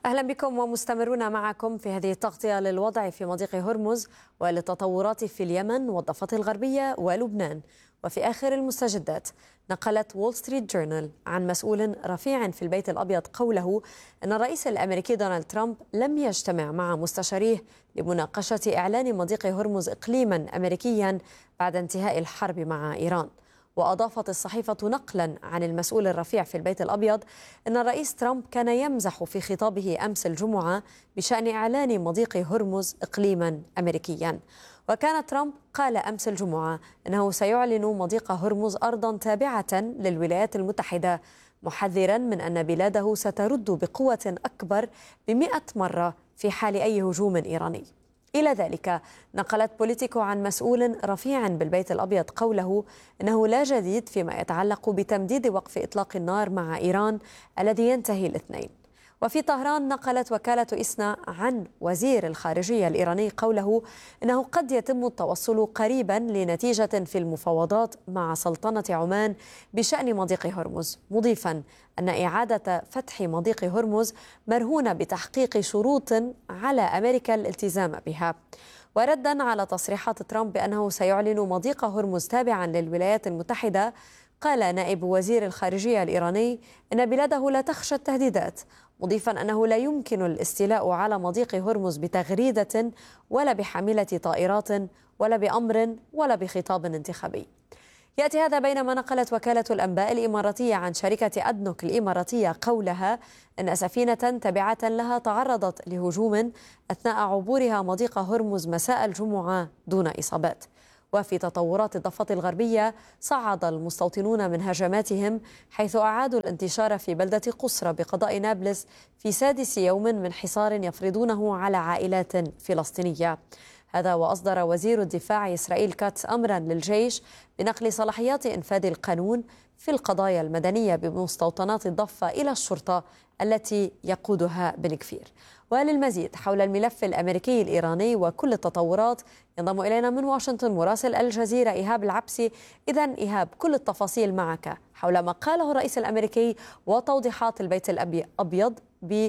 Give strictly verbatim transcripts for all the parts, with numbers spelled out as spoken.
أهلا بكم ومستمرون معكم في هذه التغطية للوضع في مضيق هرمز وللتطورات في اليمن والضفة الغربية ولبنان. وفي آخر المستجدات، نقلت وول ستريت جورنال عن مسؤول رفيع في البيت الأبيض قوله أن الرئيس الأمريكي دونالد ترامب لم يجتمع مع مستشاريه لمناقشة إعلان مضيق هرمز إقليما أمريكيا بعد انتهاء الحرب مع إيران. وأضافت الصحيفة نقلا عن المسؤول الرفيع في البيت الأبيض أن الرئيس ترامب كان يمزح في خطابه أمس الجمعة بشأن إعلان مضيق هرمز إقليما أمريكيا. وكان ترامب قال أمس الجمعة أنه سيعلن مضيق هرمز أرضا تابعة للولايات المتحدة، محذرا من أن بلاده سترد بقوة أكبر بمئة مرة في حال أي هجوم إيراني. إلى ذلك، نقلت بوليتيكو عن مسؤول رفيع بالبيت الأبيض قوله إنه لا جديد فيما يتعلق بتمديد وقف إطلاق النار مع إيران الذي ينتهي الاثنين. وفي طهران، نقلت وكالة إسنا عن وزير الخارجية الإيراني قوله إنه قد يتم التوصل قريبا لنتيجة في المفاوضات مع سلطنة عمان بشأن مضيق هرمز، مضيفا أن إعادة فتح مضيق هرمز مرهونة بتحقيق شروط على أمريكا الالتزام بها. وردا على تصريحات ترامب بأنه سيعلن مضيق هرمز تابعا للولايات المتحدة، قال نائب وزير الخارجية الإيراني إن بلاده لا تخشى التهديدات، مضيفا أنه لا يمكن الاستيلاء على مضيق هرمز بتغريدة ولا بحاملة طائرات ولا بأمر ولا بخطاب انتخابي. يأتي هذا بينما نقلت وكالة الأنباء الإماراتية عن شركة أدنوك الإماراتية قولها أن سفينة تابعة لها تعرضت لهجوم أثناء عبورها مضيق هرمز مساء الجمعة دون إصابات. وفي تطورات الضفة الغربية، صعد المستوطنون من هجماتهم حيث أعادوا الانتشار في بلدة قصرى بقضاء نابلس في سادس يوم من حصار يفرضونه على عائلات فلسطينية. هذا وأصدر وزير الدفاع إسرائيل كاتس أمرا للجيش بنقل صلاحيات إنفاذ القانون في القضايا المدنية بمستوطنات الضفة إلى الشرطة التي يقودها بن كفير. وللمزيد حول الملف الأمريكي الإيراني وكل التطورات، ينضم إلينا من واشنطن مراسل الجزيرة إيهاب العبسي. إذن إيهاب، كل التفاصيل معك حول ما قاله الرئيس الأمريكي وتوضيحات البيت الأبيض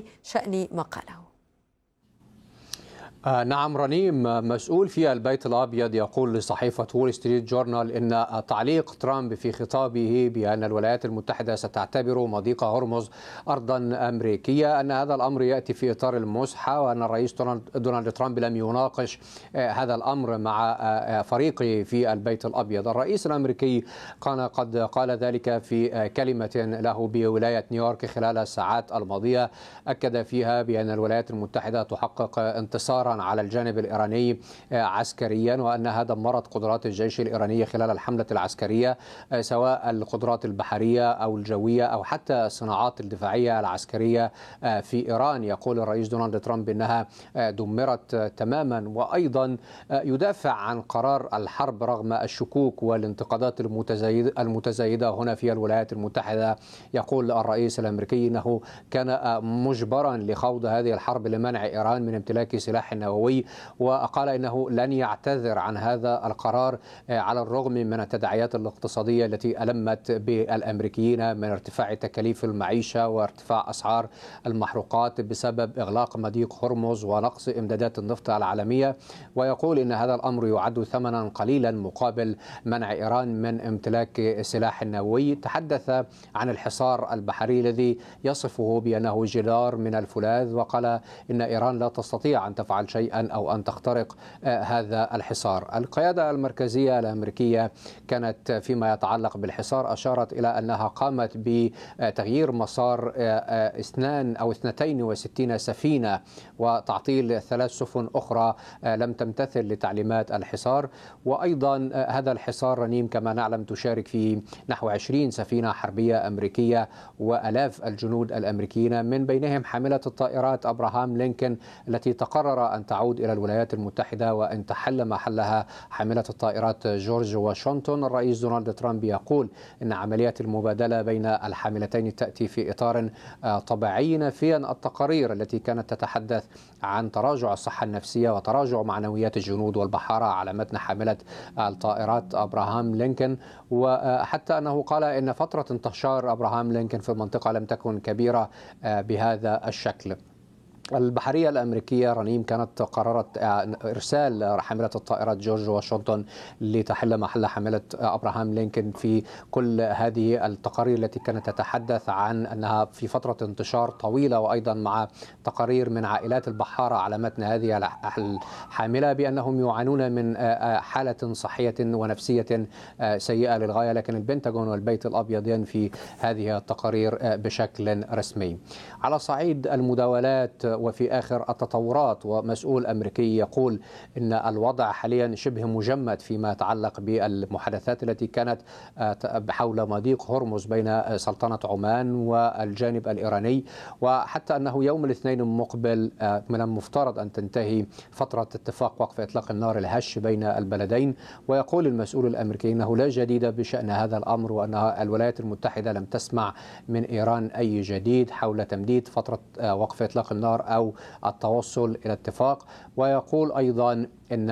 بشأن ما قاله. آه نعم رنيم، مسؤول في البيت الأبيض يقول لصحيفة وول ستريت جورنال إن تعليق ترامب في خطابه بأن الولايات المتحدة ستعتبر مضيق هرمز أرضا أمريكية أن هذا الأمر يأتي في إطار المزحة، وأن الرئيس دونالد ترامب لم يناقش آه هذا الأمر مع آه فريقه في البيت الأبيض. الرئيس الأمريكي كان قد قال ذلك في آه كلمة له بولاية نيويورك خلال الساعات الماضية، أكد فيها بأن الولايات المتحدة تحقق انتصارا على الجانب الإيراني عسكريا، وأنها دمرت قدرات الجيش الإيراني خلال الحملة العسكرية، سواء القدرات البحرية أو الجوية أو حتى الصناعات الدفاعية العسكرية في إيران. يقول الرئيس دونالد ترامب إنها دمرت تماما، وأيضا يدافع عن قرار الحرب رغم الشكوك والانتقادات المتزايدة هنا في الولايات المتحدة. يقول الرئيس الأمريكي أنه كان مجبرا لخوض هذه الحرب لمنع إيران من امتلاك سلاح نووي، وقال إنه لن يعتذر عن هذا القرار على الرغم من التداعيات الاقتصادية التي ألمت بالأمريكيين من ارتفاع تكاليف المعيشة وارتفاع أسعار المحروقات بسبب إغلاق مضيق هرمز ونقص إمدادات النفط العالمية. ويقول إن هذا الأمر يعد ثمنا قليلا مقابل منع إيران من امتلاك سلاح نووي. تحدث عن الحصار البحري الذي يصفه بأنه جدار من الفولاذ، وقال إن إيران لا تستطيع أن تفعل شيئا أو أن تخترق هذا الحصار. القيادة المركزية الأمريكية كانت فيما يتعلق بالحصار أشارت إلى أنها قامت بتغيير مسار اثنان أو اثنتين وستين سفينة وتعطيل ثلاث سفن أخرى لم تمتثل لتعليمات الحصار. وأيضا هذا الحصار رنيم كما نعلم تشارك فيه نحو عشرين سفينة حربية أمريكية وألاف الجنود الأمريكيين، من بينهم حاملة الطائرات أبراهام لينكولن التي تقرر أن تعود إلى الولايات المتحدة وأن تحل محلها حاملة الطائرات جورج واشنطن. الرئيس دونالد ترامب يقول إن عمليات المبادلة بين الحاملتين تأتي في إطار طبيعي، نافيا التقارير التي كانت تتحدث عن تراجع الصحة النفسية وتراجع معنويات الجنود والبحارة على متن حاملة الطائرات أبراهام لينكولن. وحتى أنه قال إن فترة انتشار أبراهام لينكولن في المنطقة لم تكن كبيرة بهذا الشكل. البحرية الأمريكية رنيم كانت قررت إرسال حاملة الطائرات جورج واشنطن لتحل محل حاملة أبراهام لينكولن في كل هذه التقارير التي كانت تتحدث عن أنها في فترة انتشار طويلة، وأيضا مع تقارير من عائلات البحارة على متن هذه الحاملة بأنهم يعانون من حالة صحية ونفسية سيئة للغاية، لكن البنتاغون والبيت الأبيض ينفي هذه التقارير بشكل رسمي. على صعيد المداولات وفي آخر التطورات، ومسؤول أمريكي يقول إن الوضع حاليا شبه مجمد فيما يتعلق بالمحادثات التي كانت حول مضيق هرمز بين سلطنة عمان والجانب الإيراني، وحتى أنه يوم الاثنين المقبل من المفترض أن تنتهي فترة اتفاق وقف إطلاق النار الهش بين البلدين. ويقول المسؤول الأمريكي أنه لا جديد بشأن هذا الأمر، وأن الولايات المتحدة لم تسمع من إيران أي جديد حول تمديد فترة وقف إطلاق النار أو التوصل إلى اتفاق. ويقول أيضا إن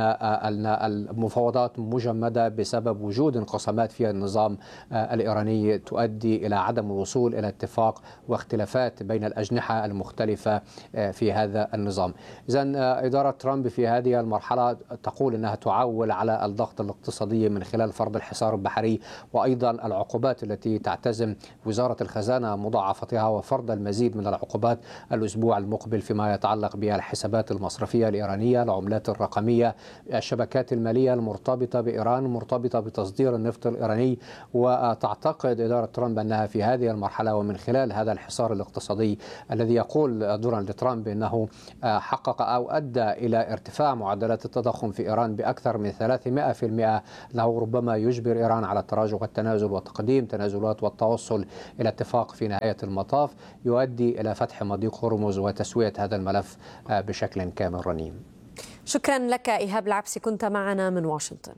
المفاوضات مجمدة بسبب وجود انقسامات في النظام الإيراني تؤدي إلى عدم الوصول إلى اتفاق واختلافات بين الأجنحة المختلفة في هذا النظام. إذن إدارة ترامب في هذه المرحلة تقول أنها تعول على الضغط الاقتصادي من خلال فرض الحصار البحري، وأيضا العقوبات التي تعتزم وزارة الخزانة مضاعفتها، وفرض المزيد من العقوبات الأسبوع المقبل فيما يتعلق بالحسابات المصرفية الإيرانية، العملات الرقمية، الشبكات المالية المرتبطة بإيران، مرتبطة بتصدير النفط الإيراني. وتعتقد إدارة ترامب أنها في هذه المرحلة ومن خلال هذا الحصار الاقتصادي الذي يقول دونالد ترامب أنه حقق أو أدى إلى ارتفاع معدلات التضخم في إيران بأكثر من ثلاثمائة بالمئة، أنه ربما يجبر إيران على التراجع والتنازل وتقديم تنازلات والتوصل إلى اتفاق في نهاية المطاف يؤدي إلى فتح مضيق هرمز وتسوية هذا الملف بشكل كامل. رنيم، شكرا لك إيهاب العبسي، كنت معنا من واشنطن.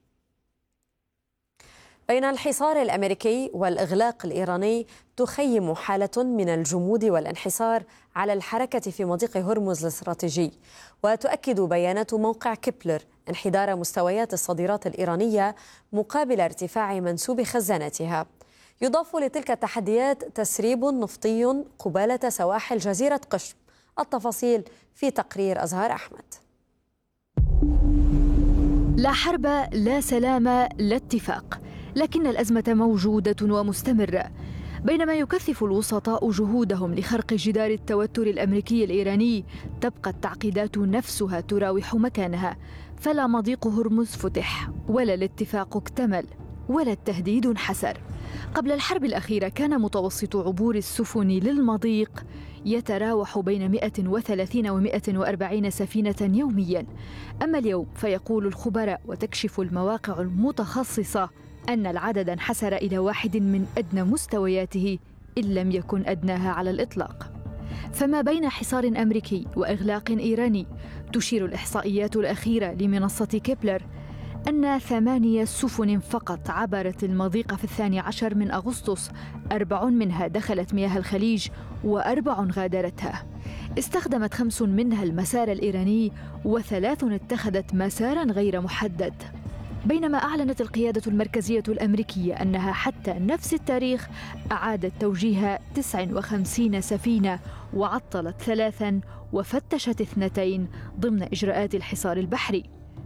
بين الحصار الأمريكي والإغلاق الإيراني تخيم حالة من الجمود والانحسار على الحركة في مضيق هرمز الاستراتيجي. وتؤكد بيانات موقع كيبلر انحدار مستويات الصادرات الإيرانية مقابل ارتفاع منسوب خزاناتها. يضاف لتلك التحديات تسريب نفطي قبالة سواحل جزيرة قشم. التفاصيل في تقرير أزهار أحمد. لا حرب، لا سلام، لا اتفاق، لكن الأزمة موجودة ومستمرة. بينما يكثف الوسطاء جهودهم لخرق جدار التوتر الأمريكي الإيراني، تبقى التعقيدات نفسها تراوح مكانها. فلا مضيق هرمز فتح، ولا الاتفاق اكتمل، ولا التهديد انحسر. قبل الحرب الأخيرة كان متوسط عبور السفن للمضيق يتراوح بين مئة وثلاثين ومئة وأربعين سفينة يومياً. أما اليوم فيقول الخبراء وتكشف المواقع المتخصصة أن العدد انحسر إلى واحد من أدنى مستوياته إن لم يكن أدناها على الإطلاق. فما بين حصار أمريكي وإغلاق إيراني، تشير الإحصائيات الأخيرة لمنصة كيبلر أن ثمانية سفن فقط عبرت المضيق في الثاني عشر من أغسطس، أربع منها دخلت مياه الخليج وأربع غادرتها. استخدمت خمس منها المسار الإيراني، وثلاث اتخذت مسارا غير محدد. بينما أعلنت القيادة المركزية الأمريكية أنها حتى نفس التاريخ أعادت توجيه تسع وخمسين سفينة، وعطلت ثلاثا وفتشت اثنتين ضمن إجراءات الحصار البحري.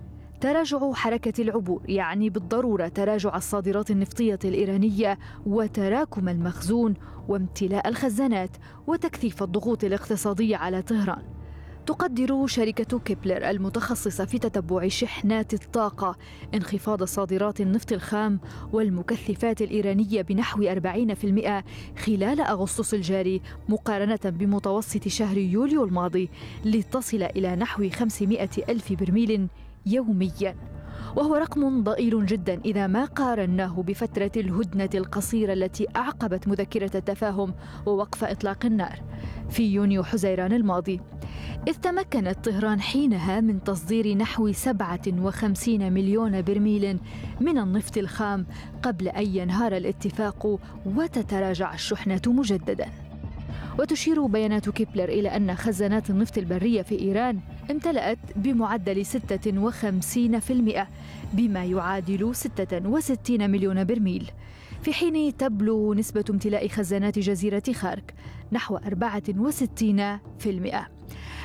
تراجع حركة العبور يعني بالضرورة تراجع الصادرات النفطية الإيرانية، وتراكم المخزون، وامتلاء الخزانات، وتكثيف الضغوط الاقتصادية على طهران. تقدر شركة كيبلر المتخصصة في تتبع شحنات الطاقة انخفاض صادرات النفط الخام والمكثفات الإيرانية بنحو أربعين بالمئة خلال أغسطس الجاري مقارنة بمتوسط شهر يوليو الماضي، لتصل إلى نحو خمسمئة ألف برميل يومياً، وهو رقم ضئيل جدا إذا ما قارناه بفترة الهدنة القصيرة التي أعقبت مذكرة التفاهم ووقف إطلاق النار في يونيو حزيران الماضي، إذ تمكنت طهران حينها من تصدير نحو سبعة وخمسين مليون برميل من النفط الخام قبل أن ينهار الاتفاق وتتراجع الشحنة مجدداً. وتشير بيانات كيبلر إلى أن خزانات النفط البرية في إيران امتلأت بمعدل ستة وخمسين بالمئة، بما يعادل ستة وستين مليون برميل، في حين تبلغ نسبة امتلاء خزانات جزيرة خارك نحو أربعة وستين بالمئة.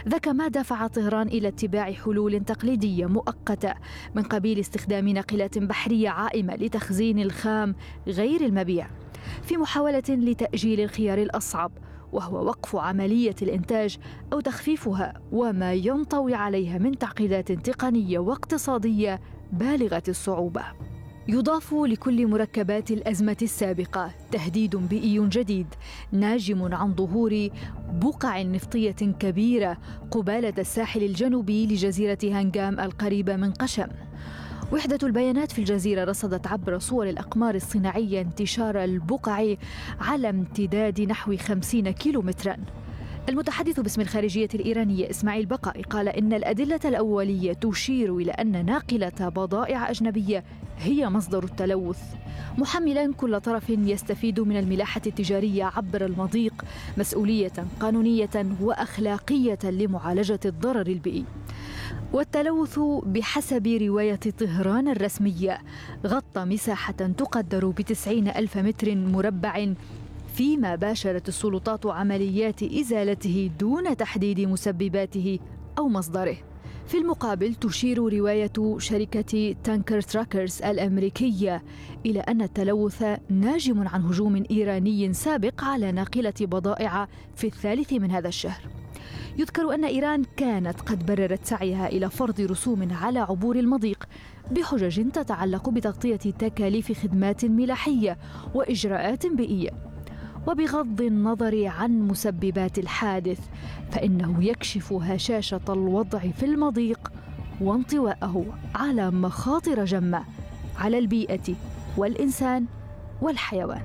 ذاك ما دفع طهران إلى اتباع حلول تقليدية مؤقتة من قبيل استخدام ناقلات بحرية عائمة لتخزين الخام غير المبيع، في محاولة لتأجيل الخيار الأصعب، وهو وقف عملية الإنتاج أو تخفيفها، وما ينطوي عليها من تعقيدات تقنية واقتصادية بالغة الصعوبة. يضاف لكل مركبات الأزمة السابقة تهديد بيئي جديد ناجم عن ظهور بقع نفطية كبيرة قبالة الساحل الجنوبي لجزيرة هانغام القريبة من قشم. وحدة البيانات في الجزيرة رصدت عبر صور الأقمار الصناعية انتشار البقع على امتداد نحو خمسين كيلومتراً. المتحدث باسم الخارجية الإيرانية إسماعيل بقائي قال إن الأدلة الأولية تشير إلى أن ناقلة بضائع أجنبية هي مصدر التلوث، محملاً كل طرف يستفيد من الملاحة التجارية عبر المضيق مسؤولية قانونية وأخلاقية لمعالجة الضرر البيئي. والتلوث بحسب رواية طهران الرسمية غطى مساحة تقدر بتسعين ألف متر مربع، فيما باشرت السلطات عمليات إزالته دون تحديد مسبباته أو مصدره. في المقابل تشير رواية شركة تانكر تراكرز الأمريكية إلى أن التلوث ناجم عن هجوم إيراني سابق على ناقلة بضائع في الثالث من هذا الشهر. يذكر أن إيران كانت قد بررت سعيها إلى فرض رسوم على عبور المضيق بحجج تتعلق بتغطية تكاليف خدمات ملاحية وإجراءات بيئية. وبغض النظر عن مسببات الحادث، فإنه يكشف هشاشة الوضع في المضيق وانطواءه على مخاطر جمة على البيئة والإنسان والحيوان.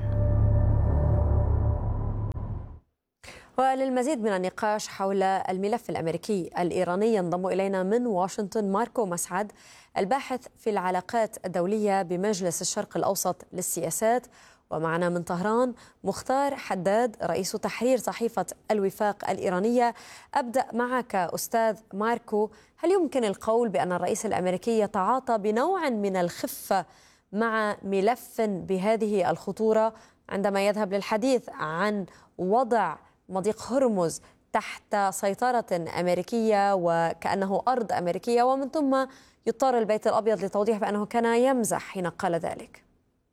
وللمزيد من النقاش حول الملف الأمريكي الإيراني ينضم إلينا من واشنطن ماركو مسعد، الباحث في العلاقات الدولية بمجلس الشرق الأوسط للسياسات، ومعنا من طهران مختار حداد رئيس تحرير صحيفة الوفاق الإيرانية. أبدأ معك أستاذ ماركو، هل يمكن القول بأن الرئيس الأمريكي يتعاطى بنوع من الخفة مع ملف بهذه الخطورة عندما يذهب للحديث عن وضع مضيق هرمز تحت سيطرة أمريكية وكأنه أرض أمريكية، ومن ثم يضطر البيت الأبيض لتوضيح بأنه كان يمزح حين قال ذلك؟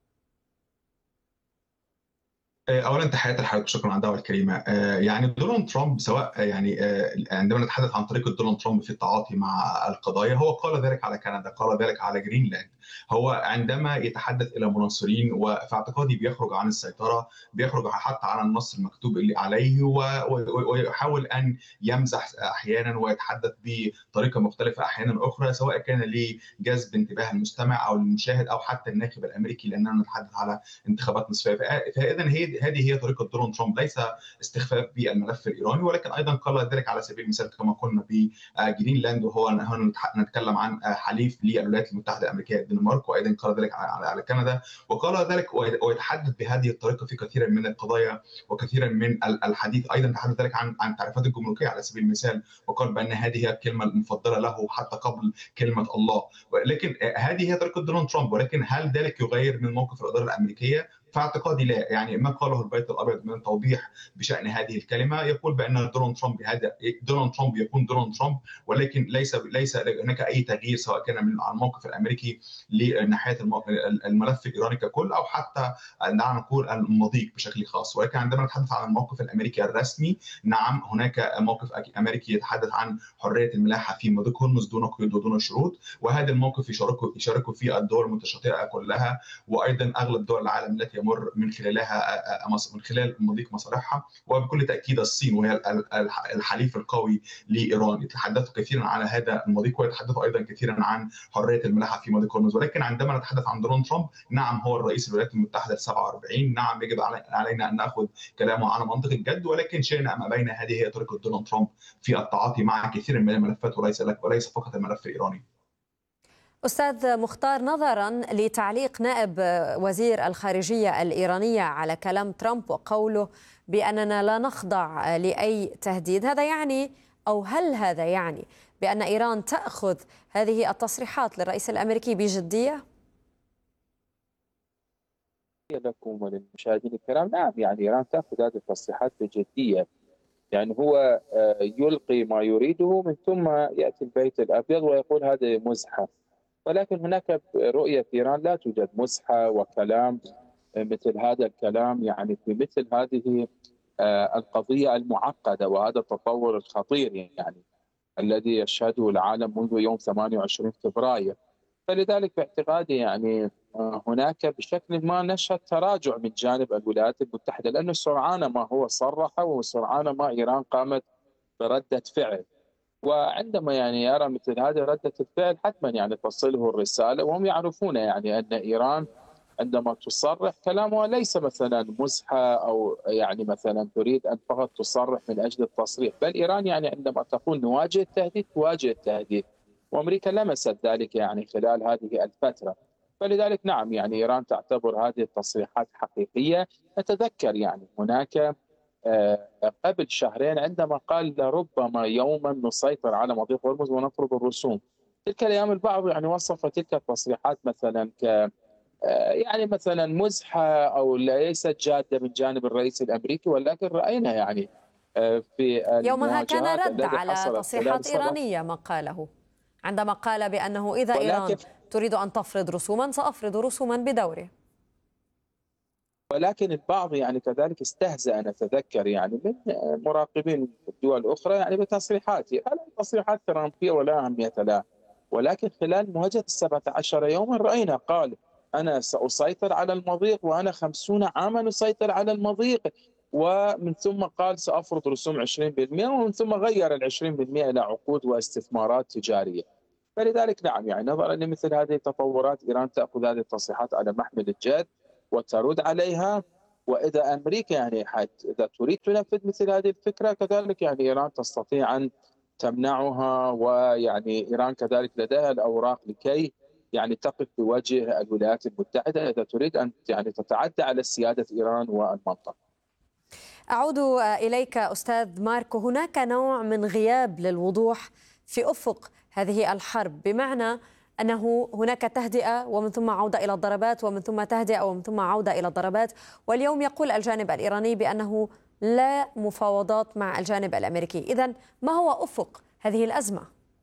اولا تحياتي لحضرتك، شكرا على الدعوه الكريمه. يعني دونالد ترامب سواء يعني عندما نتحدث عن طريقه دونالد ترامب في التعاطي مع القضايا، هو قال ذلك على كندا، قال ذلك على جرينلاند. هو عندما يتحدث الى مناصرين وفي اعتقادي بيخرج عن السيطره، بيخرج حتى عن النص المكتوب اللي عليه، ويحاول ان يمزح احيانا ويتحدث بطريقه مختلفه احيانا اخرى، سواء كان لجذب انتباه المستمع او المشاهد او حتى الناخب الامريكي، لاننا نتحدث على انتخابات نصفيه. فاذا هي هذه هي طريقه دونالد ترامب، ليس استخفاف بالملف الايراني، ولكن ايضا قال ذلك على سبيل المثال كما قلنا بجرينلاند، وهو هنا نتكلم عن حليف للولايات المتحده الامريكيه الدنمارك، وايضا قال ذلك على كندا، وقال ذلك ويتحدث بهذه الطريقه في كثير من القضايا وكثيرا من الحديث. ايضا تحدث ذلك عن عن التعريفات الجمركيه على سبيل المثال، وقال بان هذه هي الكلمه المفضله له حتى قبل كلمه الله. لكن هذه هي طريقه دونالد ترامب، ولكن هل ذلك يغير من موقف الاداره الامريكيه؟ فاعتقادي لا. يعني ما قاله البيت الابيض من توضيح بشان هذه الكلمه يقول بان دونالد ترامب هذا دونالد ترامب يكون دونالد ترامب، ولكن ليس ليس هناك اي تغيير سواء كان من الموقف الامريكي لناحيه الملف الايراني ككل او حتى دعنا نقول المضيق بشكل خاص. ولكن عندما نتحدث عن الموقف الامريكي الرسمي، نعم هناك موقف امريكي يتحدث عن حريه الملاحه في مضيق هرمز دون قيود ودون شروط، وهذا الموقف يشاركه يشاركه فيه الدول المتشاطئه كلها، وايضا اغلب دول العالم التي يمر من خلالها من خلال مضيق مصالحها، وبكل تاكيد الصين وهي الحليف القوي لايران. يتحدثوا كثيرا على هذا المضيق، ويتحدثوا ايضا كثيرا عن حريه الملاحه في مضيق هرمز. ولكن عندما نتحدث عن دونالد ترامب، نعم هو الرئيس الولايات المتحده السبعة وأربعين، نعم يجب علينا ان ناخذ كلامه على منطق الجد، ولكن شئنا ام ابينا هذه هي طريقه دونالد ترامب في التعاطي مع كثير من الملفات، وليس وليس فقط الملف الايراني. أستاذ مختار، نظرا لتعليق نائب وزير الخارجية الإيرانية على كلام ترامب وقوله بأننا لا نخضع لأي تهديد، هذا يعني أو هل هذا يعني بأن إيران تأخذ هذه التصريحات للرئيس الأمريكي بجدية؟ لكم وللمشاهدين الكرام، نعم يعني إيران تأخذ هذه التصريحات بجدية. يعني هو يلقي ما يريده من ثم يأتي البيت الأبيض ويقول هذه مزحة، ولكن هناك رؤية في إيران لا توجد مزحة وكلام مثل هذا الكلام يعني في مثل هذه القضية المعقدة وهذا التطور الخطير يعني الذي يشهده العالم منذ يوم ثمانية وعشرين فبراير. فلذلك باعتقادي يعني هناك بشكل ما نشهد تراجع من جانب الولايات المتحدة، لأنه سرعان ما هو صرح وسرعان ما إيران قامت بردة فعل، وعندما يعني يرى مثل هذه ردة الفعل حتما يعني تصله الرسالة، وهم يعرفون يعني أن إيران عندما تصرح كلامها ليس مثلا مزحة أو يعني مثلا تريد أن فقط تصرح من أجل التصريح، بل إيران يعني عندما تقول نواجه التهديد تواجه التهديد، وأمريكا لمست ذلك يعني خلال هذه الفترة. فلذلك نعم يعني إيران تعتبر هذه التصريحات حقيقية. نتذكر يعني هناك قبل شهرين عندما قال لربما يوما نسيطر على مضيق هرمز ونفرض الرسوم، تلك الأيام البعض يعني وصف تلك التصريحات مثلا ك يعني مثلا مزحة أو ليست جادة من جانب الرئيس الأمريكي، ولكن رأينا يعني في يومها كان المواجهات رد التي على حصلت تصريحات إيرانية ما قاله، عندما قال بأنه إذا إيران تريد أن تفرض رسوما سأفرض رسوما بدوري. ولكن البعض يعني كذلك استهزأ نتذكر يعني من مراقبين الدول الأخرى يعني بتصريحاته، هل تصريحات ترامبية ولا أهمية لها، ولكن خلال مواجهة السبعة عشر يوما رأينا قال أنا سأسيطر على المضيق وأنا خمسون عاما أسيطر على المضيق، ومن ثم قال سأفرض رسوم عشرين بالمئة، ومن ثم غير ال عشرين بالمئة إلى عقود واستثمارات تجارية. فلذلك نعم يعني نظرا لمثل هذه التطورات إيران تأخذ هذه التصريحات على محمل الجد وترد عليها، وإذا أمريكا يعني إذا تريد تنفذ مثل هذه الفكرة كذلك يعني إيران تستطيع أن تمنعها، ويعني إيران كذلك لديها الأوراق لكي يعني تقف بوجه الولايات المتحدة إذا تريد أن يعني تتعدى على سيادة إيران والمنطقة. أعود إليك أستاذ ماركو، هناك نوع من غياب للوضوح في أفق هذه الحرب، بمعنى أنه هناك تهدئة ومن ثم عودة إلى الضربات ومن ثم تهدئة ومن ثم عودة إلى الضربات، واليوم يقول الجانب الإيراني بأنه لا مفاوضات مع الجانب الأمريكي. إذن ما هو أفق هذه الأزمة؟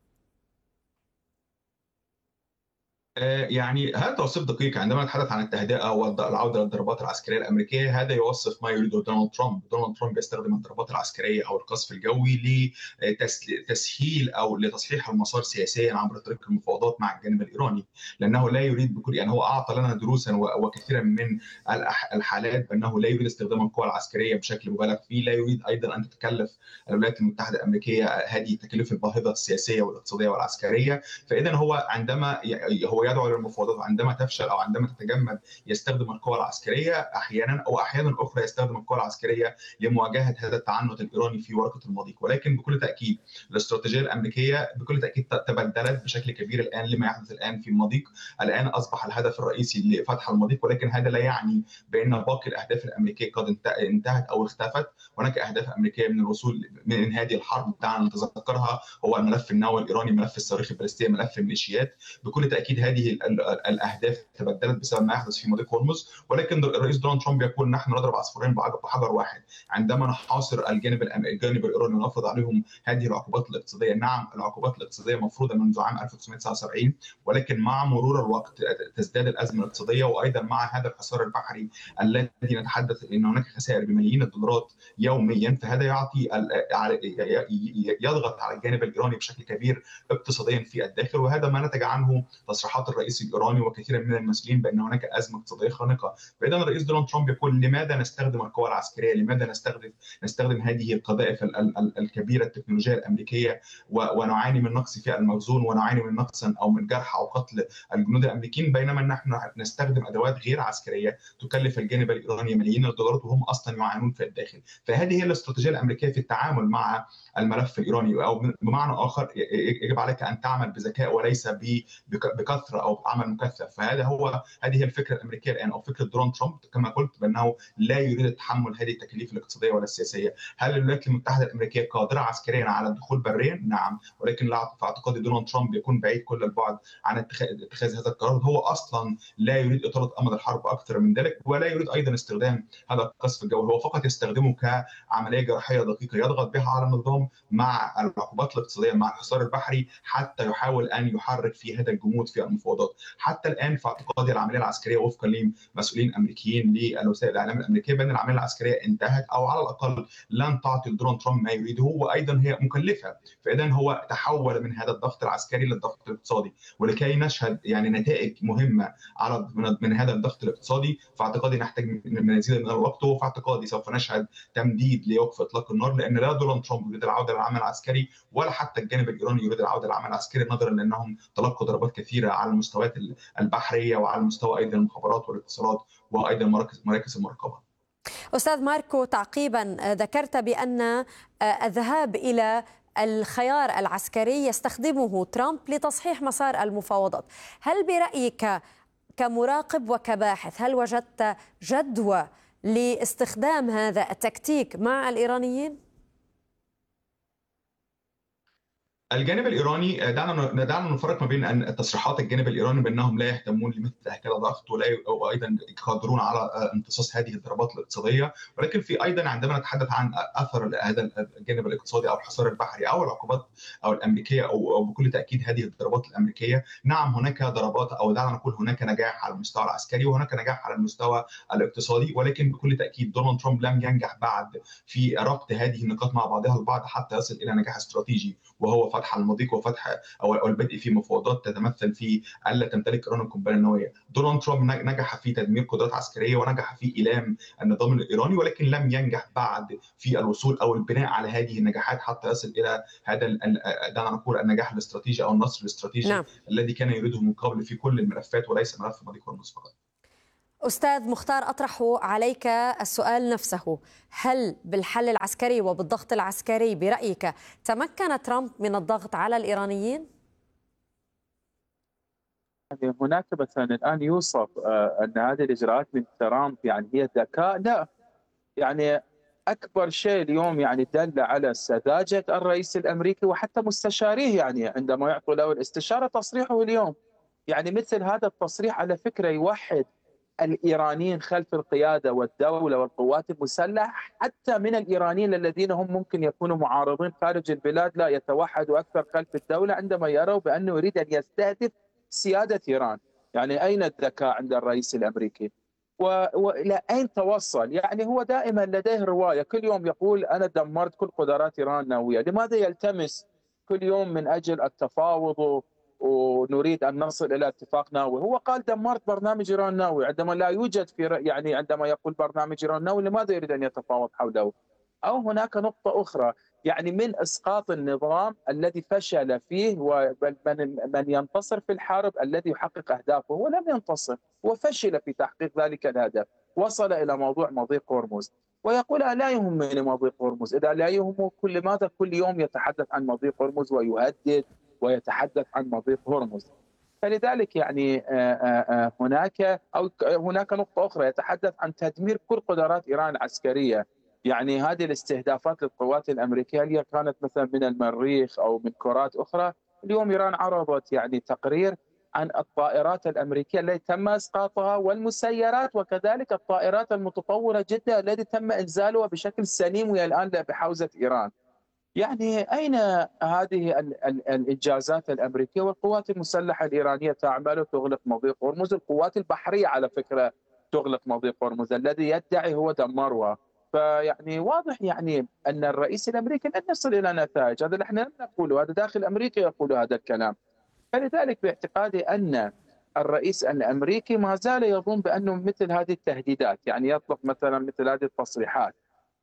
يعني هذا توصيف دقيق. عندما نتحدث عن التهدئه والعوده للضربات العسكريه الامريكيه، هذا يوصف ما يريده دونالد ترامب. دونالد ترامب يستخدم الضربات العسكريه او القصف الجوي لتسهيل او لتصحيح المسار سياسيا عبر طريق المفاوضات مع الجانب الايراني، لانه لا يريد بكل يعني هو اعطى لنا دروسا وكثيرا من الحالات بانه لا يريد استخدام القوى العسكريه بشكل مبالغ فيه، لا يريد ايضا ان تتكلف الولايات المتحده الامريكيه هذه التكاليف الباهظه السياسيه والاقتصاديه والعسكريه. فاذا هو عندما هو يدعو للمفاوضات، عندما تفشل او عندما تتجمد يستخدم القوى العسكريه احيانا، او احيانا اخرى يستخدم القوى العسكريه لمواجهه هذا التعنت الايراني في ورقه المضيق. ولكن بكل تاكيد الاستراتيجيه الامريكيه بكل تاكيد تبدلت بشكل كبير الان لما يحدث الان في المضيق. الان اصبح الهدف الرئيسي لفتح المضيق، ولكن هذا لا يعني بان باقي الاهداف الامريكيه قد انتهت او اختفت. هناك اهداف امريكيه من الوصول من انهاء الحرب، دعنا نتذكرها، هو الملف النووي الايراني، ملف الصواريخ البالستيه، ملف الميليشيات. بكل تاكيد هذه الاهداف تبدلت بسبب ما يحدث في مضيق هرمز. ولكن الرئيس دونالد ترامب يقول نحن نضرب عصفورين بحجر واحد عندما نحاصر الجانب الجانب الايراني ونفرض عليهم هذه العقوبات الاقتصاديه. نعم العقوبات الاقتصاديه مفروضه منذ عام ألف وتسعمائة وتسعة وسبعين، ولكن مع مرور الوقت تزداد الازمه الاقتصاديه، وايضا مع هذا الحصار البحري الذي نتحدث ان هناك خسائر بملايين الدولارات يوميا، فهذا يعطي يضغط على الجانب الايراني بشكل كبير اقتصاديا في الداخل. وهذا ما نتج عنه تصريحات الرئيس الايراني وكثير من المسؤولين بان هناك ازمه اقتصاديه خانقه. فاذا الرئيس دونالد ترامب يقول لماذا نستخدم القوى العسكريه؟ لماذا نستخدم نستخدم هذه القذائف الكبيره التكنولوجيه الامريكيه ونعاني من نقص في المخزون ونعاني من نقص او من جرح او قتل الجنود الامريكيين، بينما نحن نستخدم ادوات غير عسكريه تكلف الجانب الايراني ملايين الدولارات وهم اصلا يعانون في الداخل. فهذه هي الاستراتيجيه الامريكيه في التعامل مع الملف الايراني، او بمعنى اخر يجب عليك ان تعمل بذكاء وليس بكثره بكثره او بعمل مكثف. فهذا هو هذه هي الفكره الامريكيه الان، او فكره دونالد ترامب كما قلت، بانه لا يريد تحمل هذه التكاليف الاقتصاديه ولا السياسيه. هل الولايات المتحده الامريكيه قادره عسكريا على الدخول بريا؟ نعم، ولكن في اعتقادي دونالد ترامب يكون بعيد كل البعد عن اتخاذ هذا القرار. هو اصلا لا يريد اطاله امد الحرب اكثر من ذلك، ولا يريد ايضا استخدام هذا القصف الجوي، هو فقط يستخدمه كعمليه جراحيه دقيقه يضغط بها على النظام مع العقوبات الاقتصاديه مع الحصار البحري، حتى يحاول ان يحرك في هذا الجمود في المفاوضات. حتى الان في اعتقادي العمليه العسكريه وفقا لمسؤولين امريكيين لوسائل الاعلام الامريكيه بان العمليه العسكريه انتهت، او على الاقل لن تعطي دونالد ترامب ما يريده، وايضا هي مكلفه. فاذا هو تحول من هذا الضغط العسكري للضغط الاقتصادي، ولكي نشهد يعني نتائج مهمه على من هذا الضغط الاقتصادي فاعتقادي نحتاج من مزيد من الوقت. وفي اعتقادي سوف نشهد تمديد لوقف اطلاق النار، لان لا دونالد ترامب يريد العوده للعمل العسكري ولا حتى الجانب الايراني يريد العوده للعمل العسكري، نظرا لانهم تلقوا ضربات كثيره على المستويات البحريه وعلى مستوى ايضا المخابرات والاتصالات وايضا مراكز مراكز المراقبه. أستاذ ماركو، تعقيبا ذكرت بأن الذهاب إلى الخيار العسكري يستخدمه ترامب لتصحيح مسار المفاوضات. هل برأيك كمراقب وكباحث هل وجدت جدوى لاستخدام هذا التكتيك مع الإيرانيين؟ الجانب الايراني دعنا دعنا نفرق ما بين ان تصريحات الجانب الايراني بانهم لا يهتمون لمثل هكذا ضغط ولا وايضا يقدرون على امتصاص هذه الضربات الاقتصاديه، ولكن في ايضا عندما نتحدث عن اثر هذا الجانب الاقتصادي او الحصار البحري او العقوبات او الامريكيه او او بكل تاكيد هذه الضربات الامريكيه، نعم هناك ضربات او دعنا نقول هناك نجاح على المستوى العسكري وهناك نجاح على المستوى الاقتصادي، ولكن بكل تاكيد دونالد ترامب لم ينجح بعد في ربط هذه النقاط مع بعضها البعض حتى يصل الى نجاح استراتيجي، وهو فتح المضيق وفتح او البدء في مفاوضات تتمثل في الا تمتلك ايران القنبله النوويه. دونالد ترامب نجح في تدمير قدرات عسكريه ونجح في ايلام النظام الايراني، ولكن لم ينجح بعد في الوصول او البناء على هذه النجاحات حتى يصل الى هذا دعنا نقول النجاح الاستراتيجي او النصر الاستراتيجي نعم. الذي كان يريده من قبل في كل الملفات وليس ملف مضيق هرمز فقط. أستاذ مختار، أطرح عليك السؤال نفسه، هل بالحل العسكري وبالضغط العسكري برأيك تمكن ترامب من الضغط على الإيرانيين؟ هناك مثلا الآن يوصف أن هذه الإجراءات من ترامب يعني هي ذكاء، لا، يعني أكبر شيء اليوم يعني دل على سذاجة الرئيس الأمريكي وحتى مستشاريه، يعني عندما يعطوا له الاستشارة تصريحه اليوم، يعني مثل هذا التصريح على فكرة يوحد الإيرانيين خلف القيادة والدولة والقوات المسلحة، حتى من الإيرانيين الذين هم ممكن يكونوا معارضين خارج البلاد لا يتوحدوا أكثر خلف الدولة عندما يروا بأنه يريد أن يستهدف سيادة إيران. يعني أين الذكاء عند الرئيس الأمريكي؟ وإلى أين توصل؟ يعني هو دائما لديه رواية، كل يوم يقول أنا دمرت كل قدرات إيران النووية، لماذا يلتمس كل يوم من أجل التفاوض ونريد ان نصل الى اتفاق نووي؟ هو قال دمرت برنامج ايران النووي، عندما لا يوجد في يعني عندما يقول برنامج ايران النووي لماذا يريد ان يتفاوض حوله؟ او هناك نقطه اخرى، يعني من اسقاط النظام الذي فشل فيه ومن من ينتصر في الحرب الذي يحقق اهدافه، هو لم ينتصر، هو فشل في تحقيق ذلك الهدف، وصل الى موضوع مضيق هرمز ويقول لا يهمني مضيق هرمز، اذا لا يهمه كل ماذا كل يوم يتحدث عن مضيق هرمز ويهدد ويتحدث عن مضيق هرمز. فلذلك يعني هناك او هناك نقطه اخرى، يتحدث عن تدمير كل قدرات ايران العسكريه. يعني هذه الاستهدافات للقوات الامريكيه اللي كانت مثلا من المريخ او من كرات اخرى، اليوم ايران عرضت يعني تقرير عن الطائرات الامريكيه التي تم اسقاطها والمسيرات وكذلك الطائرات المتطوره جدا التي تم انزالها بشكل سليم وهي الان بحوزه ايران. يعني أين هذه ال ال الإنجازات الأمريكية؟ والقوات المسلحة الإيرانية تعمل تغلق مضيق هرمز، القوات البحرية على فكرة تغلق مضيق هرمز الذي يدعي هو دمرها. فيعني واضح يعني أن الرئيس الأمريكي لن يصل إلى نتائج، هذا نحن لم نقوله، هذا داخل أمريكا يقول هذا الكلام. فلذلك باعتقادي أن الرئيس الأمريكي ما زال يظن بأنه مثل هذه التهديدات، يعني يطلق مثلا مثل هذه التصريحات،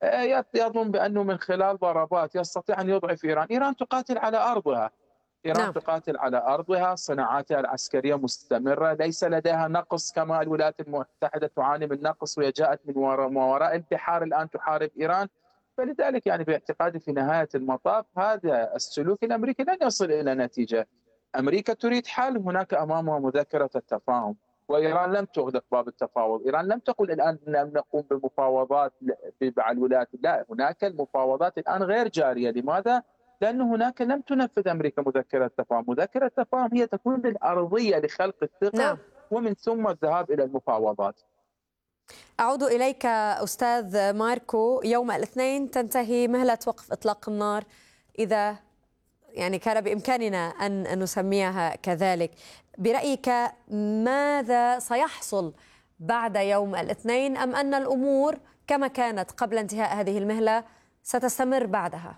يظن بأنه من خلال ضربات يستطيع أن يضعف إيران. إيران تقاتل على أرضها، إيران نعم. تقاتل على أرضها، صناعاتها العسكرية مستمرة، ليس لديها نقص كما الولايات المتحدة تعاني من نقص وهي جاءت من وراء, وراء البحار الآن تحارب إيران. فلذلك يعني باعتقادي في نهاية المطاف هذا السلوك الأمريكي لن يصل إلى نتيجة. أمريكا تريد حل، هناك أمامها مذكرة التفاهم، وإيران لم تغلق باب التفاوض. إيران لم تقل الآن لم نقوم بمفاوضات مع الولايات، لا، هناك المفاوضات الآن غير جارية. لماذا؟ لأن هناك لم تنفذ أمريكا مذكرة التفاهم. مذكرة التفاهم هي تكون الأرضية لخلق الثقة، نعم. ومن ثم الذهاب إلى المفاوضات. أعود إليك أستاذ ماركو. يوم الاثنين تنتهي مهلة وقف إطلاق النار، إذا يعني كان بإمكاننا أن نسميها كذلك. برأيك ماذا سيحصل بعد يوم الاثنين، أم أن الأمور كما كانت قبل انتهاء هذه المهلة ستستمر بعدها؟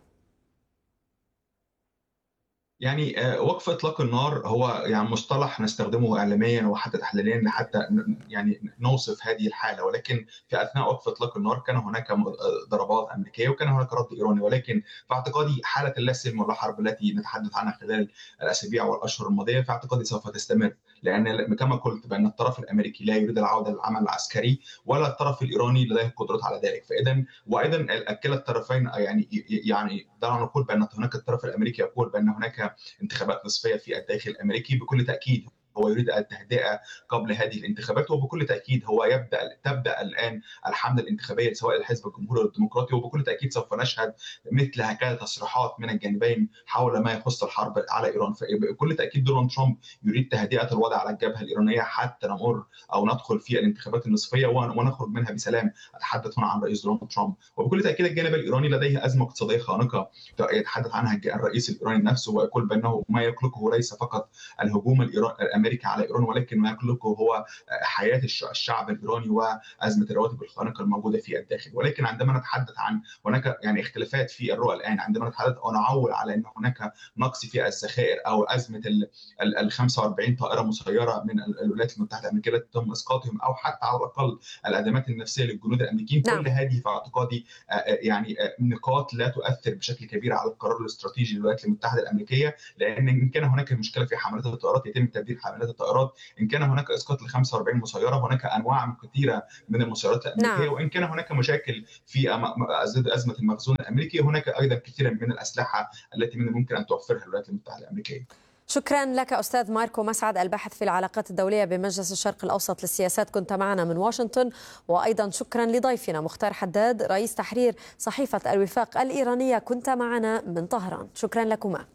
يعني وقف اطلاق النار هو يعني مصطلح نستخدمه اعلاميا وحتى تحليليا حتى يعني نوصف هذه الحاله، ولكن في اثناء وقف اطلاق النار كان هناك ضربات امريكيه وكان هناك رد ايراني، ولكن في اعتقادي حاله اللا سلم ولا حرب التي نتحدث عنها خلال الاسابيع والاشهر الماضيه في اعتقادي سوف تستمر، لان كما قلت بان الطرف الامريكي لا يريد العوده للعمل العسكري ولا الطرف الايراني لديه القدرات على ذلك. فاذا وايضا كلا الطرفين يعني يعني دعنا نقول بان هناك الطرف الامريكي يقول بان هناك انتخابات نصفيه في الداخل الامريكي، بكل تاكيد هو يريد التهدئه قبل هذه الانتخابات، وبكل تاكيد هو يبدا تبدا الان الحمله الانتخابيه سواء الحزب الجمهوري والديمقراطي، وبكل تاكيد سوف نشهد مثل هكذا تصريحات من الجانبين حول ما يخص الحرب على ايران. فبكل تاكيد دونالد ترامب يريد تهدئه الوضع على الجبهه الايرانيه حتى نمر او ندخل في الانتخابات النصفيه ونخرج منها بسلام. اتحدث هنا عن رئيس دونالد ترامب، وبكل تاكيد الجانب الايراني لديه ازمه اقتصاديه خانقه يتحدث عنها الرئيس الايراني نفسه، ويقول بانه ما يقلقه ليس فقط الهجوم الأمريكي امريكا على ايران، ولكن ما يقلقه هو حياه الشعب الايراني وازمه الرواتب الخانقه الموجوده في الداخل. ولكن عندما نتحدث عن هناك يعني اختلافات في الرؤى الان، عندما نتحدث او نعول على ان هناك نقص في الذخائر او ازمه ال خمسة وأربعين طائره مسيره من الولايات المتحده الامريكيه التي تم اسقاطهم، او حتى على الاقل الازمات النفسيه للجنود الامريكيين، نعم. كل هذه في اعتقادي يعني نقاط لا تؤثر بشكل كبير على القرار الاستراتيجي للولايات المتحده الامريكيه، لان ان كان هناك مشكله في حملات الطائرات يتم تبديل حملات الطائرات، ان كان هناك اسقاط ل خمسة وأربعين مسيره هناك انواع كثيره من المسيرات الامريكيه، نعم. وان كان هناك مشاكل في ازمه المخزون الامريكي، هناك ايضا كثيرا من الاسلحه التي من الممكن ان توفرها الولايات المتحده الامريكيه. شكرا لك أستاذ ماركو مسعد، الباحث في العلاقات الدولية بمجلس الشرق الأوسط للسياسات، كنت معنا من واشنطن. وأيضا شكرا لضيفنا مختار حداد رئيس تحرير صحيفة الوفاق الإيرانية، كنت معنا من طهران. شكرا لكما.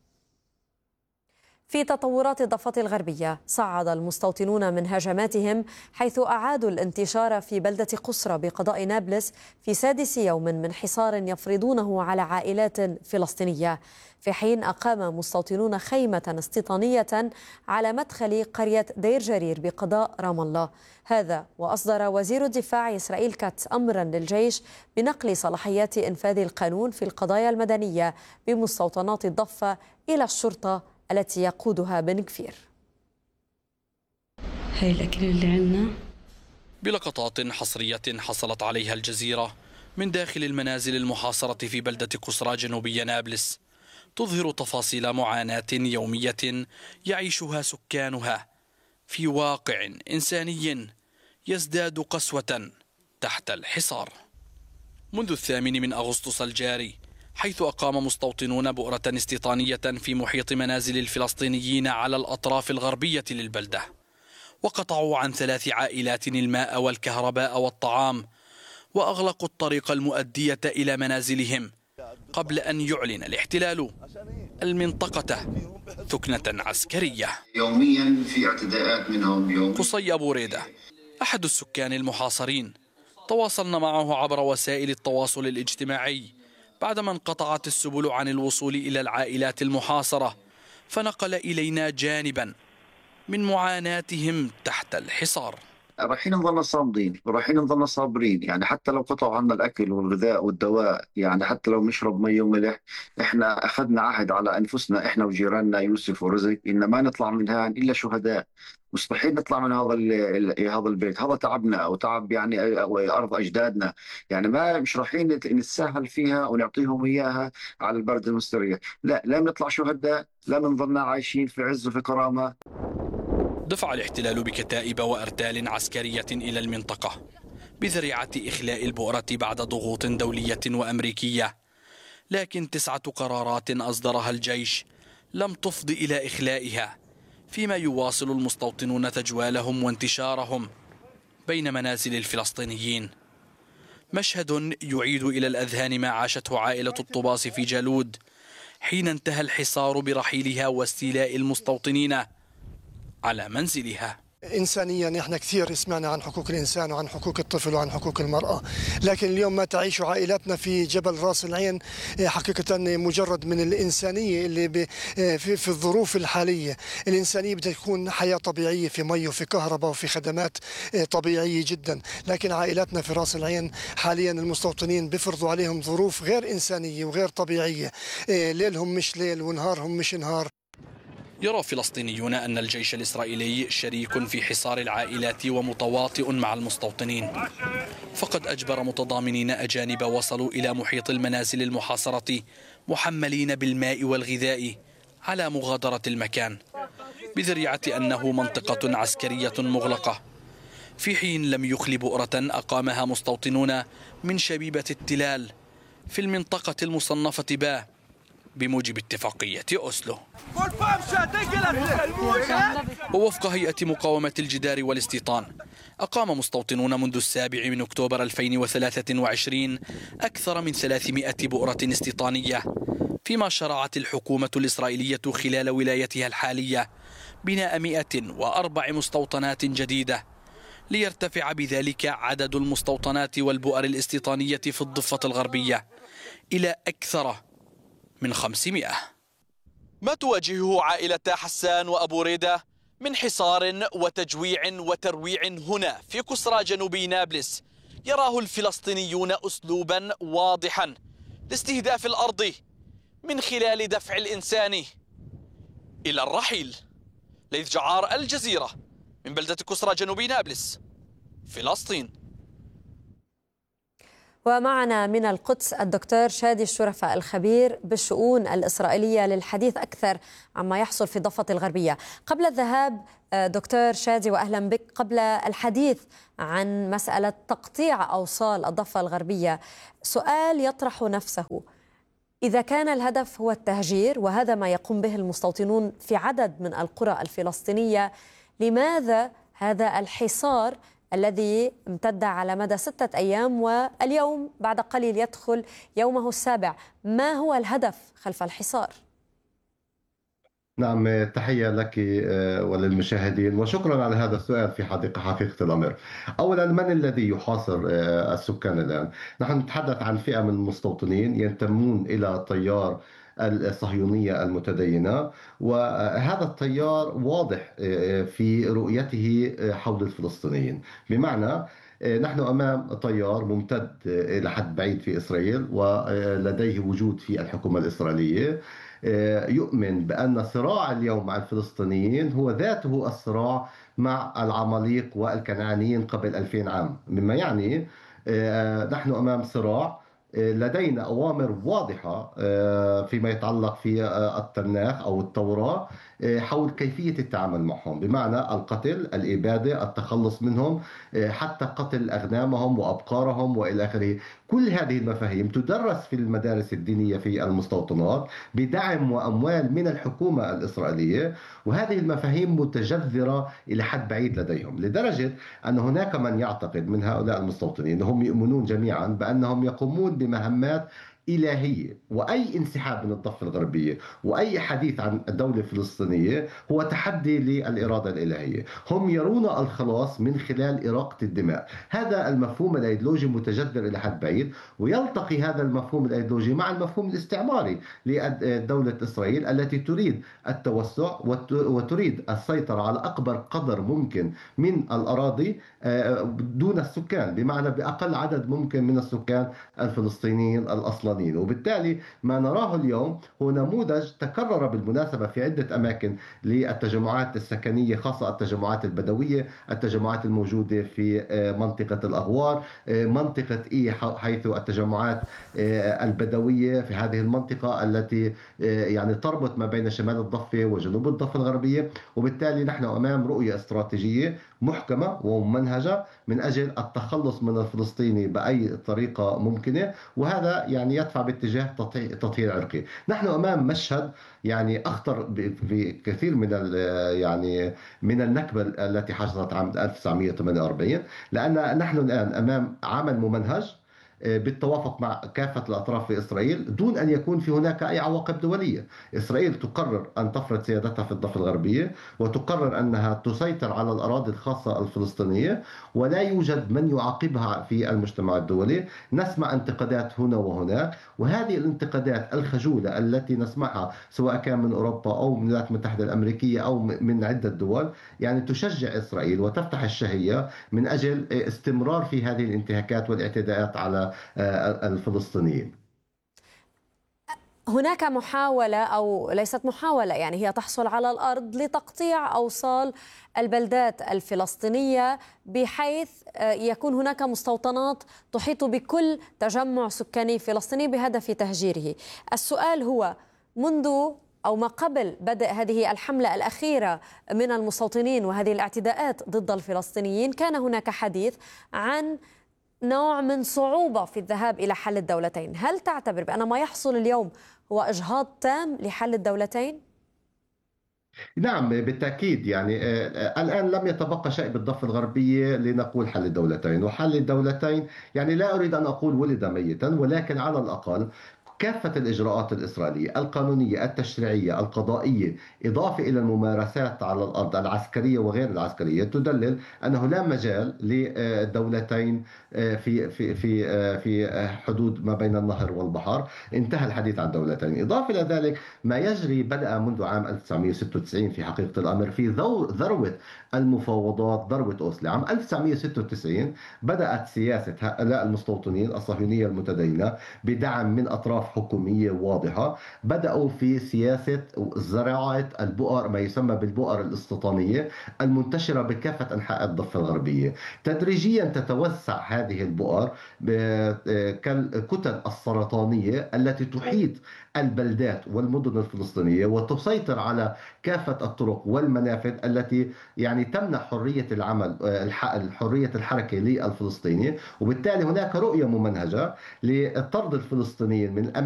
في تطورات الضفة الغربية، صعد المستوطنون من هجماتهم حيث أعادوا الانتشار في بلدة قصرى بقضاء نابلس في سادس يوم من حصار يفرضونه على عائلات فلسطينية، في حين أقام مستوطنون خيمة استيطانية على مدخل قرية دير جرير بقضاء رام الله. هذا وأصدر وزير الدفاع إسرائيل كاتس أمرا للجيش بنقل صلاحيات إنفاذ القانون في القضايا المدنية بمستوطنات الضفة إلى الشرطة التي يقودها بن كفير. هاي الأكل اللي عندنا. بلقطات حصرية حصلت عليها الجزيرة من داخل المنازل المحاصرة في بلدة قصرى جنوبية نابلس، تظهر تفاصيل معاناة يومية يعيشها سكانها في واقع إنساني يزداد قسوة تحت الحصار. منذ الثامن من أغسطس الجاري، حيث أقام مستوطنون بؤرة استيطانية في محيط منازل الفلسطينيين على الأطراف الغربية للبلدة، وقطعوا عن ثلاث عائلات الماء والكهرباء والطعام، وأغلقوا الطريق المؤدية إلى منازلهم قبل أن يعلن الاحتلال المنطقة ثكنة عسكرية. يوميا في اعتداءات منهم. يوم قصي أبو ريدة أحد السكان المحاصرين، تواصلنا معه عبر وسائل التواصل الاجتماعي بعدما انقطعت السبل عن الوصول إلى العائلات المحاصرة، فنقل إلينا جانبا من معاناتهم تحت الحصار. رايحين نظلنا صامدين ورايحين نظلنا صابرين، يعني حتى لو قطعوا عنا الأكل والغذاء والدواء، يعني حتى لو نشرب مي وملح، احنا أخذنا عهد على أنفسنا احنا وجيراننا يوسف ورزق إن ما نطلع منها إلا شهداء. مستحيل نطلع من هذا هذا البيت، هذا تعبنا او تعب يعني ارض اجدادنا، يعني ما مش رايحين نتساهل فيها ونعطيهم اياها على البرد المستريح، لا لا نطلع شهداء، لا نظلنا عايشين في عز وفي كرامه. دفع الاحتلال بكتائب وارتال عسكريه الى المنطقه بذريعه اخلاء البؤره بعد ضغوط دوليه وامريكيه، لكن تسعه قرارات اصدرها الجيش لم تفض إلى إخلائها، فيما يواصل المستوطنون تجوالهم وانتشارهم بين منازل الفلسطينيين. مشهد يعيد إلى الأذهان ما عاشته عائلة الطباس في جالود حين انتهى الحصار برحيلها واستيلاء المستوطنين على منزلها. إنسانيا إحنا كثير سمعنا عن حقوق الإنسان وعن حقوق الطفل وعن حقوق المرأة، لكن اليوم ما تعيش عائلاتنا في جبل راس العين حقيقة مجرد من الإنسانية اللي في, في الظروف الحالية. الإنسانية بدها تكون حياة طبيعية في مي وفي كهرباء وفي خدمات طبيعية جدا، لكن عائلاتنا في راس العين حاليا المستوطنين بيفرضوا عليهم ظروف غير إنسانية وغير طبيعية، ليلهم مش ليل ونهارهم مش نهار. يرى فلسطينيون أن الجيش الإسرائيلي شريك في حصار العائلات ومتواطئ مع المستوطنين، فقد أجبر متضامنين أجانب وصلوا إلى محيط المنازل المحاصرة محملين بالماء والغذاء على مغادرة المكان بذريعة أنه منطقة عسكرية مغلقة، في حين لم يخل بؤرة أقامها مستوطنون من شبيبة التلال في المنطقة المصنفة با بموجب اتفاقية أوسلو. ووفق هيئة مقاومة الجدار والاستيطان، أقام مستوطنون منذ السابع من أكتوبر ألفين وثلاثة وعشرين أكثر من ثلاثمائة بؤرة استيطانية، فيما شرعت الحكومة الإسرائيلية خلال ولايتها الحالية بناء مئة وأربع مستوطنات جديدة، ليرتفع بذلك عدد المستوطنات والبؤر الاستيطانية في الضفة الغربية إلى أكثر من خمسمائة. ما تواجهه عائلة حسان وأبو ريدة من حصار وتجويع وترويع هنا في كسرى جنوبي نابلس يراه الفلسطينيون أسلوبا واضحا لاستهداف الأرض من خلال دفع الإنسان إلى الرحيل. ليث جعار، الجزيرة، من بلدة كسرى جنوبي نابلس، فلسطين. ومعنا من القدس الدكتور شادي الشرفة الخبير بالشؤون الإسرائيلية للحديث أكثر عما يحصل في الضفة الغربية. قبل الذهاب دكتور شادي وأهلا بك، قبل الحديث عن مسألة تقطيع أوصال الضفة الغربية، سؤال يطرح نفسه: إذا كان الهدف هو التهجير وهذا ما يقوم به المستوطنون في عدد من القرى الفلسطينية، لماذا هذا الحصار الذي امتد على مدى ستة أيام واليوم بعد قليل يدخل يومه السابع؟ ما هو الهدف خلف الحصار؟ نعم، تحية لك وللمشاهدين وشكرا على هذا السؤال في حقيقة حقيقة الأمر. أولا، من الذي يحاصر السكان الآن؟ نحن نتحدث عن فئة من المستوطنين ينتمون إلى تيار الصهيونية المتدينة، وهذا التيار واضح في رؤيته حول الفلسطينيين، بمعنى نحن أمام تيار ممتد إلى حد بعيد في إسرائيل ولديه وجود في الحكومة الإسرائيلية، يؤمن بأن صراع اليوم مع الفلسطينيين هو ذاته الصراع مع العماليق والكنعانيين قبل ألفين عام، مما يعني نحن أمام صراع لدينا أوامر واضحة فيما يتعلق في التناخ أو التوراة حول كيفية التعامل معهم، بمعنى القتل، الإبادة، التخلص منهم، حتى قتل أغنامهم وأبقارهم وإلى آخره. كل هذه المفاهيم تدرس في المدارس الدينية في المستوطنات بدعم وأموال من الحكومة الإسرائيلية، وهذه المفاهيم متجذرة إلى حد بعيد لديهم، لدرجة أن هناك من يعتقد من هؤلاء المستوطنين، هم يؤمنون جميعا بأنهم يقومون بمهمات إلهية، وأي انسحاب من الضفة الغربية وأي حديث عن الدولة الفلسطينية هو تحدي للإرادة الإلهية. هم يرون الخلاص من خلال إراقة الدماء. هذا المفهوم الأيديولوجي متجذر إلى حد بعيد، ويلتقي هذا المفهوم الأيديولوجي مع المفهوم الاستعماري لدولة إسرائيل التي تريد التوسع وتريد السيطرة على أكبر قدر ممكن من الأراضي دون السكان، بمعنى بأقل عدد ممكن من السكان الفلسطينيين الأصليين. وبالتالي ما نراه اليوم هو نموذج تكرر بالمناسبة في عدة أماكن للتجمعات السكنية، خاصة التجمعات البدوية، التجمعات الموجودة في منطقة الأغوار، منطقة إي حيث التجمعات البدوية في هذه المنطقة التي يعني تربط ما بين شمال الضفة وجنوب الضفة الغربية. وبالتالي نحن أمام رؤية استراتيجية محكمة وممنهجة من أجل التخلص من الفلسطيني بأي طريقة ممكنة، وهذا يعني يدفع باتجاه تطهير عرقي. نحن أمام مشهد يعني أخطر بكثير من يعني من النكبة التي حصلت عام ألف وتسعمئة وثمانية وأربعين، لأن نحن الآن أمام عمل ممنهج بالتوافق مع كافة الأطراف في إسرائيل دون أن يكون في هناك أي عواقب دولية. إسرائيل تقرر أن تفرض سيادتها في الضفة الغربية، وتقرر أنها تسيطر على الأراضي الخاصة الفلسطينية، ولا يوجد من يعاقبها في المجتمع الدولي. نسمع انتقادات هنا وهناك، وهذه الانتقادات الخجولة التي نسمعها سواء كان من أوروبا أو من الولايات المتحدة الأمريكية أو من عدة دول يعني تشجع إسرائيل وتفتح الشهية من أجل استمرار في هذه الانتهاكات والاعتداءات على الفلسطينيين. هناك محاولة أو ليست محاولة، يعني هي تحصل على الأرض لتقطيع أوصال البلدات الفلسطينية بحيث يكون هناك مستوطنات تحيط بكل تجمع سكاني فلسطيني بهدف تهجيره. السؤال هو منذ أو ما قبل بدء هذه الحملة الأخيرة من المستوطنين وهذه الاعتداءات ضد الفلسطينيين كان هناك حديث عن نوع من صعوبة في الذهاب إلى حل الدولتين. هل تعتبر بأن ما يحصل اليوم هو إجهاض تام لحل الدولتين؟ نعم بالتأكيد. يعني الآن لم يتبقى شيء بالضفة الغربية لنقول حل الدولتين، وحل الدولتين يعني لا أريد أن أقول ولد ميتا، ولكن على الأقل كافة الإجراءات الإسرائيلية القانونية التشريعية القضائية إضافة إلى الممارسات على الأرض العسكرية وغير العسكرية تدلل أنه لا مجال لدولتين في في في في حدود ما بين النهر والبحر. انتهى الحديث عن دولتين. إضافة إلى ذلك ما يجري بدأ منذ عام ألف وتسعمئة وستة وتسعين في حقيقة الأمر في ذروة المفاوضات، ذروة أوسلو. عام ألف وتسعمئة وستة وتسعين بدأت سياسة هؤلاء المستوطنين الصهيونية المتدينة بدعم من أطراف حكومية واضحة، بدأوا في سياسة زراعة البؤر، ما يسمى بالبؤر الاستيطانية المنتشرة بكافة أنحاء الضفة الغربية. تدريجيا تتوسع هذه البؤر كالكتل السرطانية التي تحيط البلدات والمدن الفلسطينية وتسيطر على كافة الطرق والمنافذ التي يعني تمنع حرية العمل، حرية الحركة للفلسطيني. وبالتالي هناك رؤية ممنهجة لطرد الفلسطينيين من